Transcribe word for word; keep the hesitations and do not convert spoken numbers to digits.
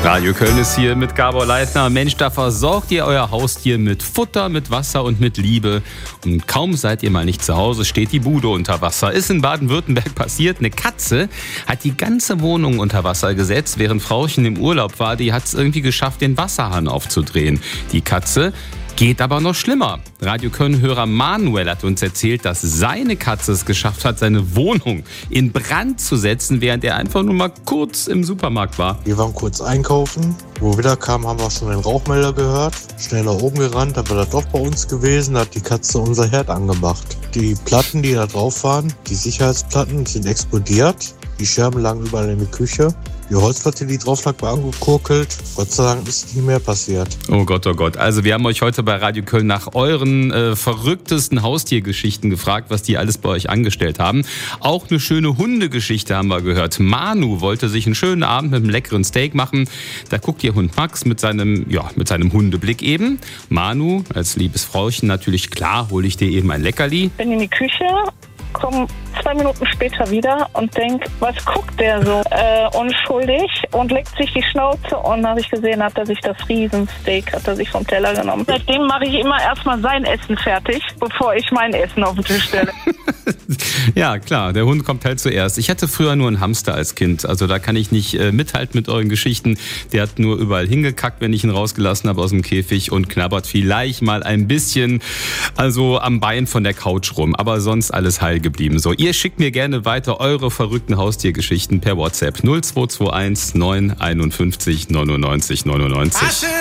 Radio Köln ist hier mit Gabor Leitner. Mensch, da versorgt ihr euer Haustier mit Futter, mit Wasser und mit Liebe. Und kaum seid ihr mal nicht zu Hause, steht die Bude unter Wasser. Ist in Baden-Württemberg passiert. Eine Katze hat die ganze Wohnung unter Wasser gesetzt, während Frauchen im Urlaub war. Die hat es irgendwie geschafft, den Wasserhahn aufzudrehen. Die Katze geht aber noch schlimmer. Radio Köln-Hörer Manuel hat uns erzählt, dass seine Katze es geschafft hat, seine Wohnung in Brand zu setzen, während er einfach nur mal kurz im Supermarkt war. Wir waren kurz einkaufen. Wo wir wieder kamen, haben wir schon den Rauchmelder gehört. Schnell nach oben gerannt, dann war das doch bei uns gewesen, da hat die Katze unser Herd angemacht. Die Platten, die da drauf waren, die Sicherheitsplatten, sind explodiert. Die Scherben lagen überall in der Küche. Die Holzplatte, die drauf lag, war angekokelt. Gott sei Dank ist nicht mehr passiert. Oh Gott, oh Gott. Also wir haben euch heute bei Radio Köln nach euren äh, verrücktesten Haustiergeschichten gefragt, was die alles bei euch angestellt haben. Auch eine schöne Hundegeschichte haben wir gehört. Manu wollte sich einen schönen Abend mit einem leckeren Steak machen. Da guckt ihr Hund Max mit seinem, ja, mit seinem Hundeblick eben. Manu, als liebes Frauchen, natürlich klar, hole ich dir eben ein Leckerli. Bin in die Küche, komme zwei Minuten später wieder und denke, was guckt der so äh, unschuldig und leckt sich die Schnauze, und als ich gesehen, hat er sich das Riesensteak, hat er sich vom Teller genommen. Seitdem mache ich immer erstmal sein Essen fertig, bevor ich mein Essen auf den Tisch stelle. Ja, klar, der Hund kommt halt zuerst. Ich hatte früher nur einen Hamster als Kind, also da kann ich nicht äh, mithalten mit euren Geschichten. Der hat nur überall hingekackt, wenn ich ihn rausgelassen habe aus dem Käfig, und knabbert vielleicht mal ein bisschen, also am Bein von der Couch rum, aber sonst alles heil geblieben. So, ihr schickt mir gerne weiter eure verrückten Haustiergeschichten per WhatsApp null zwei zwei eins neun fünf eins neunundneunzig neunundneunzig.